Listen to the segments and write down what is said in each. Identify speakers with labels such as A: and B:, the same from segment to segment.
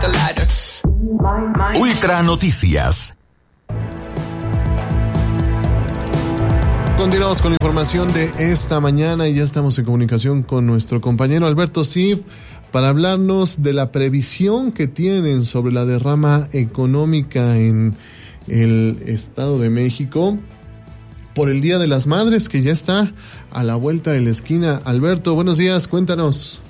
A: the ladder.
B: Ultra Noticias.
C: Continuamos con la información de esta mañana y ya estamos en comunicación con nuestro compañero Alberto Sif para hablarnos de la previsión que tienen sobre la derrama económica en el Estado de México por el Día de las Madres, que ya está a la vuelta de la esquina. Alberto, buenos días, cuéntanos.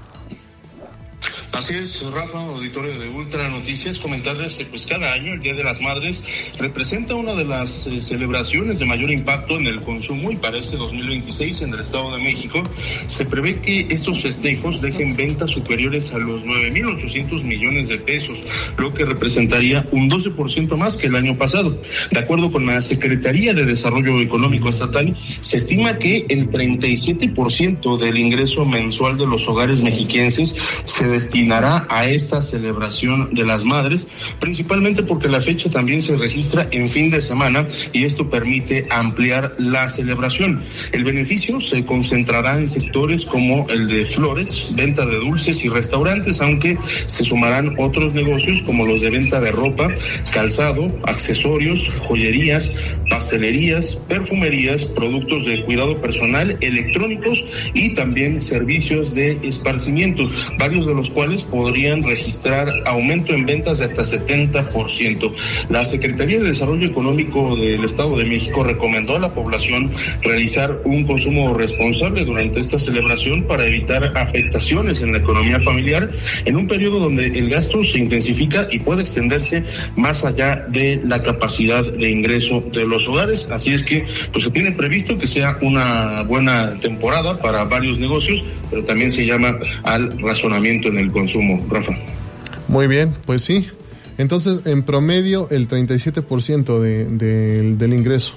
D: Así es, Rafa, auditorio de Ultra Noticias, comentarles que pues cada año el Día de las Madres representa una de las celebraciones de mayor impacto en el consumo, y para este 2026 en el Estado de México se prevé que estos festejos dejen ventas superiores a los 9,800 millones de pesos, lo que representaría un 12% más que el año pasado. De acuerdo con la Secretaría de Desarrollo Económico Estatal, se estima que el 37% del ingreso mensual de los hogares mexiquenses se destinará a esta celebración de las madres, principalmente porque la fecha también se registra en fin de semana y esto permite ampliar la celebración. El beneficio se concentrará en sectores como el de flores, venta de dulces y restaurantes, aunque se sumarán otros negocios como los de venta de ropa, calzado, accesorios, joyerías, pastelerías, perfumerías, productos de cuidado personal, electrónicos y también servicios de esparcimiento, varios de los cuales podrían registrar aumento en ventas de hasta 70%. La Secretaría de Desarrollo Económico del Estado de México recomendó a la población realizar un consumo responsable durante esta celebración para evitar afectaciones en la economía familiar en un periodo donde el gasto se intensifica y puede extenderse más allá de la capacidad de ingreso de los hogares. Así es que pues se tiene previsto que sea una buena temporada para varios negocios, pero también se llama al razonamiento en el consumo, Rafa.
C: Muy bien, pues sí. Entonces, en promedio, el 37% del ingreso.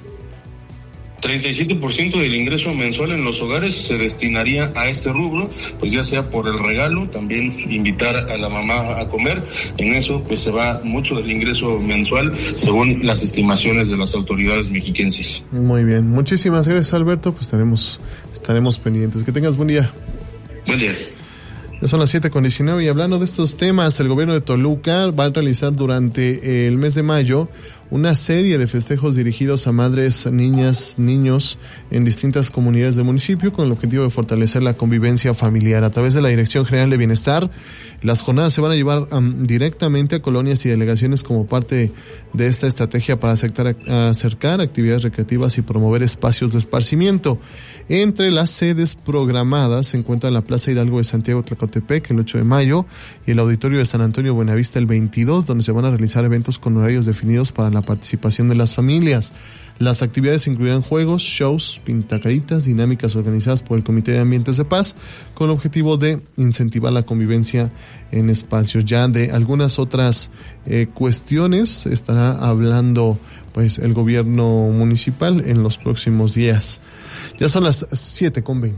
D: 37% del ingreso mensual en los hogares se destinaría a este rubro, pues ya sea por el regalo, también invitar a la mamá a comer. En eso pues se va mucho del ingreso mensual según las estimaciones de las autoridades mexiquenses.
C: Muy bien, muchísimas gracias, Alberto, pues estaremos pendientes. Que tengas buen día.
D: Buen día.
C: Ya son las 7:19 y hablando de estos temas, el gobierno de Toluca va a realizar durante el mes de mayo una serie de festejos dirigidos a madres, niñas, niños en distintas comunidades del municipio con el objetivo de fortalecer la convivencia familiar. A través de la Dirección General de Bienestar, las jornadas se van a llevar directamente a colonias y delegaciones como parte de esta estrategia para acercar actividades recreativas y promover espacios de esparcimiento. Entre las sedes programadas se encuentran la Plaza Hidalgo de Santiago Tlacotepec el 8 de mayo y el Auditorio de San Antonio Buenavista el 22, donde se van a realizar eventos con horarios definidos para la participación de las familias. Las actividades incluirán juegos, shows, pintacaritas, dinámicas organizadas por el Comité de Ambientes de Paz con el objetivo de incentivar la convivencia en espacios. Ya de algunas otras cuestiones estará hablando pues el gobierno municipal en los próximos días. Ya son las 7:20.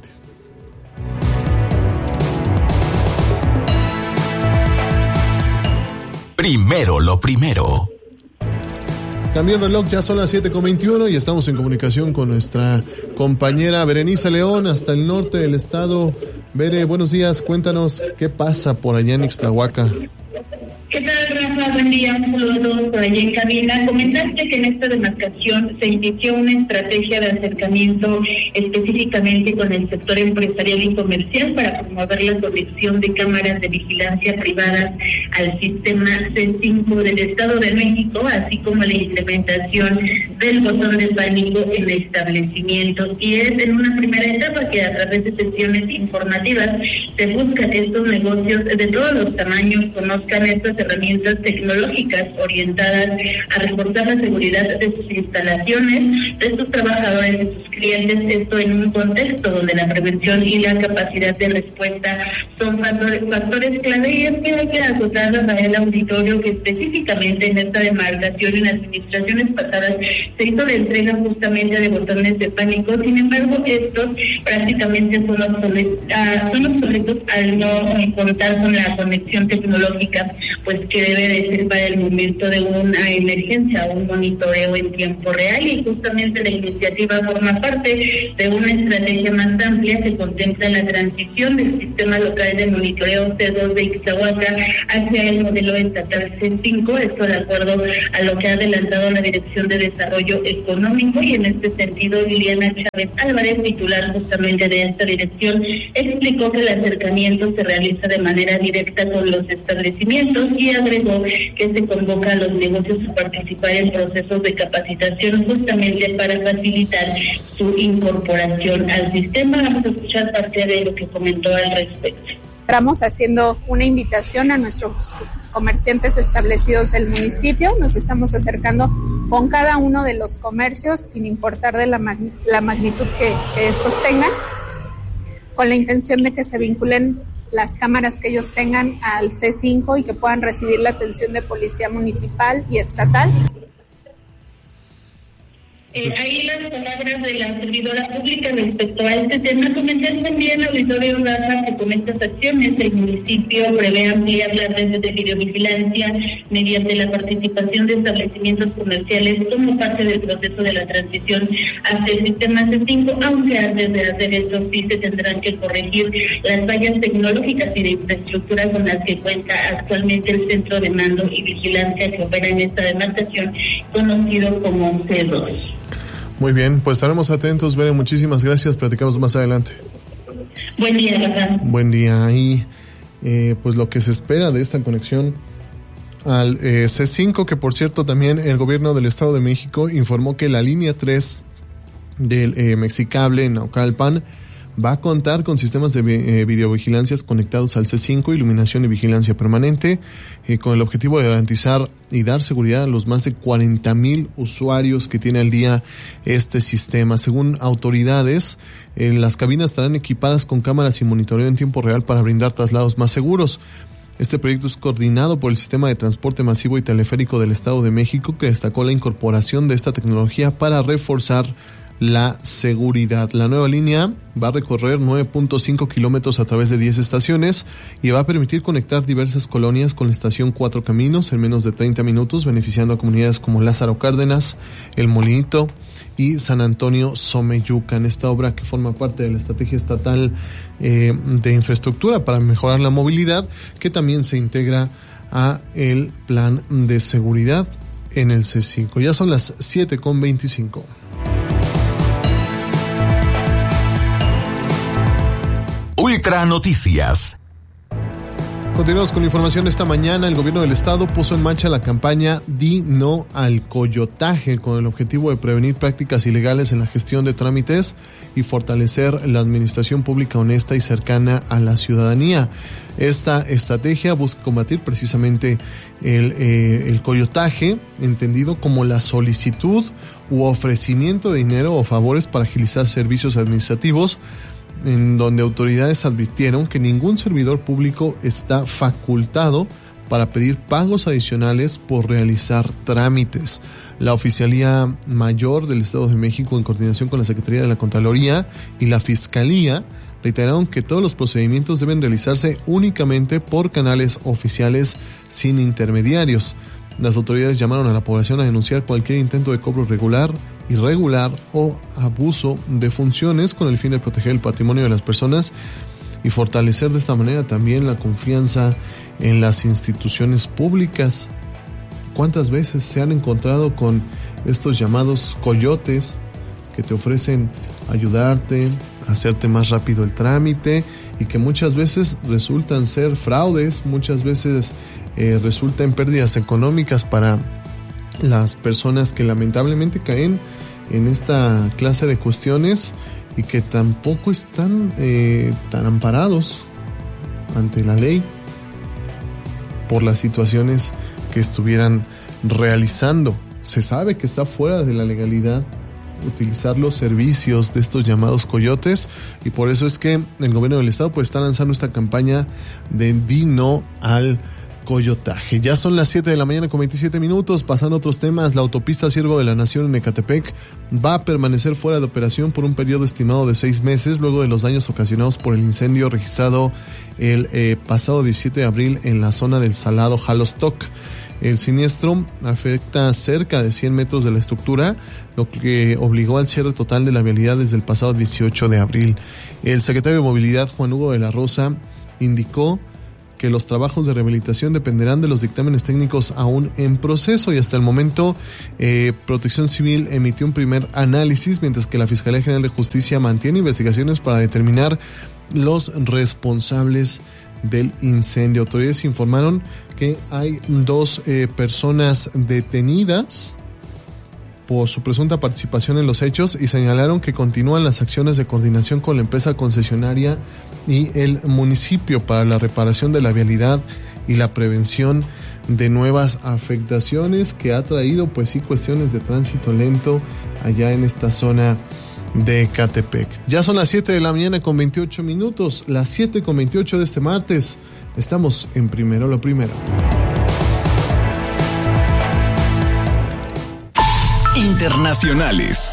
B: Primero lo primero.
C: Cambió el reloj, ya son las 7:21 y estamos en comunicación con nuestra compañera Berenice León hasta el norte del estado. Bere, buenos días, cuéntanos qué pasa por allá en Ixtlahuaca.
E: ¿Qué tal, Rafa? Buen día, un saludo a todos por allá en cabina. Comentaste que en esta demarcación se inició una estrategia de acercamiento específicamente con el sector empresarial y comercial para promover la conexión de cámaras de vigilancia privadas al sistema C5 del Estado de México, así como la implementación del botón de pánico en establecimientos. Y es en una primera etapa que a través de sesiones informativas se busca que estos negocios de todos los tamaños conozcan estas herramientas tecnológicas orientadas a reforzar la seguridad de sus instalaciones, de sus trabajadores, de sus clientes, esto en un contexto donde la prevención y la capacidad de respuesta son factores clave. Y es que hay que acotar, Rafael, auditorio, que específicamente en esta demarcación, en administraciones pasadas, se hizo la entrega justamente de botones de pánico. Sin embargo, estos prácticamente son obsoletos al no contar con la conexión tecnológica. pues que debe de ser para el momento de una emergencia, un monitoreo en tiempo real, y justamente la iniciativa forma parte de una estrategia más amplia que contempla la transición del sistema local de monitoreo C2 de Ixtahuaca hacia el modelo estatal C5, esto de acuerdo a lo que ha adelantado la Dirección de Desarrollo Económico, y en este sentido Liliana Chávez Álvarez, titular justamente de esta dirección, explicó que el acercamiento se realiza de manera directa con los establecimientos y agregó que se convoca a los negocios a participar en procesos de capacitación justamente para facilitar su incorporación al sistema. Vamos a escuchar parte de lo que comentó al respecto.
A: Estamos haciendo una invitación a nuestros comerciantes establecidos del municipio. Nos estamos acercando con cada uno de los comercios, sin importar de la magnitud que estos tengan, con la intención de que se vinculen las cámaras que ellos tengan al C5 y que puedan recibir la atención de policía municipal y estatal.
E: Ahí las palabras de la servidora pública respecto a este tema. Comentar también, auditorio Raza, que con estas acciones el municipio prevé ampliar las redes de videovigilancia mediante la participación de establecimientos comerciales como parte del proceso de la transición hacia el sistema C5, aunque antes de hacer esto sí se tendrán que corregir las fallas tecnológicas y de infraestructura con las que cuenta actualmente el Centro de Mando y Vigilancia que opera en esta demarcación, conocido como C2.
C: Muy bien, pues estaremos atentos, Bere, muchísimas gracias, platicamos más adelante.
E: Buen día, ¿verdad?
C: Buen día, y pues lo que se espera de esta conexión al C5, que por cierto también el gobierno del Estado de México informó que la línea 3 del Mexicable en Naucalpan va a contar con sistemas de videovigilancias conectados al C5, iluminación y vigilancia permanente, con el objetivo de garantizar y dar seguridad a los más de 40,000 usuarios que tiene al día este sistema. Según autoridades, las cabinas estarán equipadas con cámaras y monitoreo en tiempo real para brindar traslados más seguros. Este proyecto es coordinado por el Sistema de Transporte Masivo y Teleférico del Estado de México, que destacó la incorporación de esta tecnología para reforzar la seguridad. La nueva línea va a recorrer 9.5 kilómetros a través de 10 estaciones y va a permitir conectar diversas colonias con la estación Cuatro Caminos en menos de 30 minutos, beneficiando a comunidades como Lázaro Cárdenas, El Molinito y San Antonio Someyucan. Esta obra, que forma parte de la estrategia estatal de infraestructura para mejorar la movilidad, que también se integra a el plan de seguridad en el C5. Ya son las 7:25.
B: Ultra Noticias.
C: Continuamos con la información. Esta mañana el gobierno del estado puso en marcha la campaña Di No al Coyotaje, con el objetivo de prevenir prácticas ilegales en la gestión de trámites y fortalecer la administración pública honesta y cercana a la ciudadanía. Esta estrategia busca combatir precisamente el coyotaje, entendido como la solicitud u ofrecimiento de dinero o favores para agilizar servicios administrativos, en donde autoridades advirtieron que ningún servidor público está facultado para pedir pagos adicionales por realizar trámites. La Oficialía Mayor del Estado de México, en coordinación con la Secretaría de la Contraloría y la Fiscalía, reiteraron que todos los procedimientos deben realizarse únicamente por canales oficiales sin intermediarios. Las autoridades llamaron a la población a denunciar cualquier intento de cobro regular, irregular o abuso de funciones, con el fin de proteger el patrimonio de las personas y fortalecer de esta manera también la confianza en las instituciones públicas. ¿Cuántas veces se han encontrado con estos llamados coyotes que te ofrecen ayudarte, hacerte más rápido el trámite, y que muchas veces resultan ser fraudes, muchas veces resulta en pérdidas económicas para las personas que lamentablemente caen en esta clase de cuestiones y que tampoco están tan amparados ante la ley por las situaciones que estuvieran realizando? Se sabe que está fuera de la legalidad utilizar los servicios de estos llamados coyotes, y por eso es que el gobierno del estado pues está lanzando esta campaña de Di No al coyotaje. Ya son las 7 de la mañana con 27 minutos. Pasando a otros temas, la autopista Siervo de la Nación en Ecatepec va a permanecer fuera de operación por un periodo estimado de 6 meses luego de los daños ocasionados por el incendio registrado el pasado 17 de abril en la zona del Salado Jalostoc. El siniestro afecta cerca de 100 metros de la estructura, lo que obligó al cierre total de la vialidad desde el pasado 18 de abril. El secretario de Movilidad, Juan Hugo de la Rosa, indicó que los trabajos de rehabilitación dependerán de los dictámenes técnicos aún en proceso y hasta el momento Protección Civil emitió un primer análisis, mientras que la Fiscalía General de Justicia mantiene investigaciones para determinar los responsables del incendio. Autoridades informaron que hay 2 personas detenidas por su presunta participación en los hechos y señalaron que continúan las acciones de coordinación con la empresa concesionaria y el municipio para la reparación de la vialidad y la prevención de nuevas afectaciones que ha traído pues sí cuestiones de tránsito lento allá en esta zona de Ecatepec. Ya son las 7 de la mañana con 28 minutos, las 7 con 28 de este martes. Estamos en Primero lo Primero.
B: Internacionales.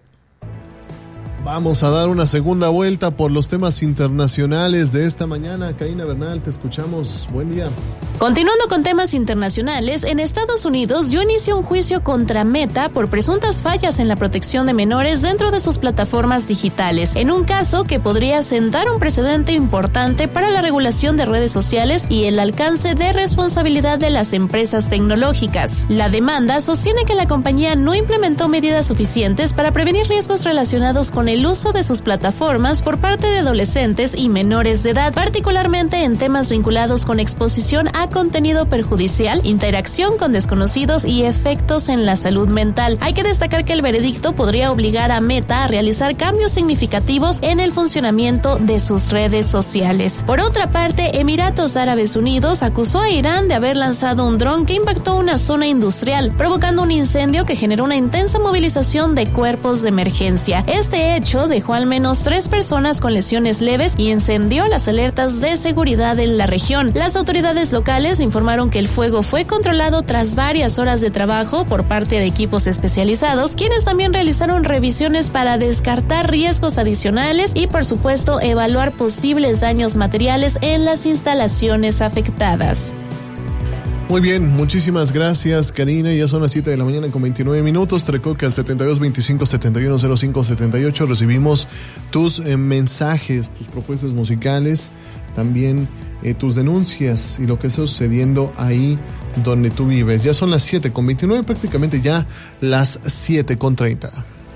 C: Vamos a dar una segunda vuelta por los temas internacionales de esta mañana. Karina Bernal, te escuchamos. Buen día.
F: Continuando con temas internacionales, en Estados Unidos dio inicio un juicio contra Meta por presuntas fallas en la protección de menores dentro de sus plataformas digitales, en un caso que podría sentar un precedente importante para la regulación de redes sociales y el alcance de responsabilidad de las empresas tecnológicas. La demanda sostiene que la compañía no implementó medidas suficientes para prevenir riesgos relacionados con el uso de sus plataformas por parte de adolescentes y menores de edad, particularmente en temas vinculados con exposición a contenido perjudicial, interacción con desconocidos y efectos en la salud mental. Hay que destacar que el veredicto podría obligar a Meta a realizar cambios significativos en el funcionamiento de sus redes sociales. Por otra parte, Emiratos Árabes Unidos acusó a Irán de haber lanzado un dron que impactó una zona industrial, provocando un incendio que generó una intensa movilización de cuerpos de emergencia. Este hecho dejó al menos 3 personas con lesiones leves y encendió las alertas de seguridad en la región. Las autoridades locales informaron que el fuego fue controlado tras varias horas de trabajo por parte de equipos especializados, quienes también realizaron revisiones para descartar riesgos adicionales y, por supuesto, evaluar posibles daños materiales en las instalaciones afectadas.
C: Muy bien, muchísimas gracias, Karina. Ya son las 7 de la mañana con 29 minutos. Te recuerdo que al 7225-710578 recibimos tus mensajes, tus propuestas musicales, también tus denuncias y lo que está sucediendo ahí donde tú vives. Ya son las 7 con 29, prácticamente ya las 7 con 30.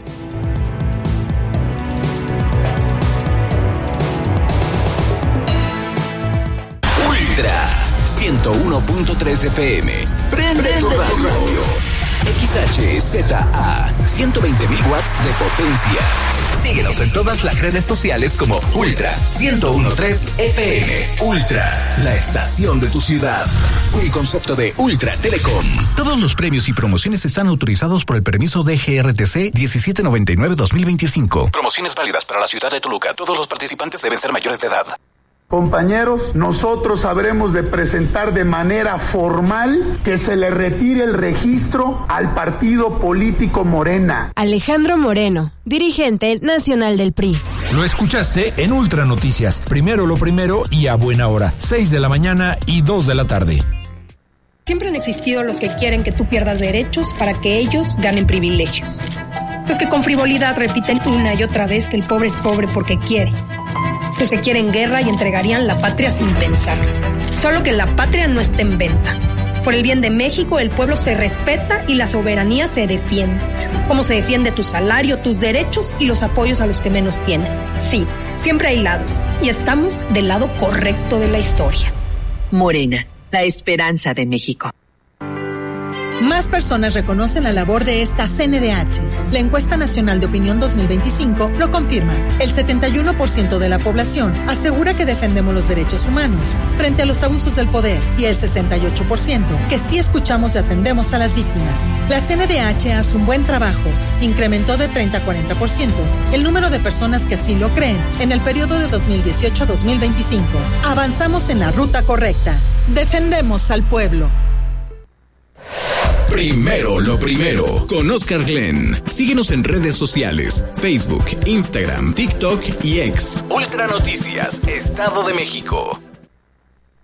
B: Ultra 101.3 FM. Prende tu radio. XHZA 120.000 watts de potencia. Síguenos en todas las redes sociales como Ultra 101.3 FM. Ultra, la estación de tu ciudad. Un concepto de Ultra Telecom. Todos los premios y promociones están autorizados por el permiso de GRTC 1799-2025. Promociones válidas para la ciudad de Toluca. Todos los participantes deben ser mayores de edad.
G: Compañeros, nosotros habremos de presentar de manera formal que se le retire el registro al partido político Morena.
H: Alejandro Moreno, dirigente nacional del PRI.
I: Lo escuchaste en Ultra Noticias. Primero lo primero y a buena hora. 6 de la mañana y 2 de la tarde.
J: Siempre han existido los que quieren que tú pierdas derechos para que ellos ganen privilegios. Los que con frivolidad repiten una y otra vez que el pobre es pobre porque quiere. Los que quieren guerra y entregarían la patria sin pensar. Solo que la patria no está en venta. Por el bien de México, el pueblo se respeta y la soberanía se defiende. Como se defiende tu salario, tus derechos y los apoyos a los que menos tienen. Sí, siempre hay lados. Y estamos del lado correcto de la historia.
K: Morena, la esperanza de México. Más personas reconocen la labor de esta CNDH. La encuesta nacional de opinión 2025 lo confirma. El 71% de la población asegura que defendemos los derechos humanos frente a los abusos del poder y el 68% que sí escuchamos y atendemos a las víctimas. La CNDH hace un buen trabajo. Incrementó de 30 a 40% el número de personas que así lo creen en el periodo de 2018 a 2025. Avanzamos en la ruta correcta. Defendemos al pueblo.
B: Primero lo primero, con Oscar Glenn. Síguenos en redes sociales, Facebook, Instagram, TikTok y X. Ultra Noticias, Estado de México.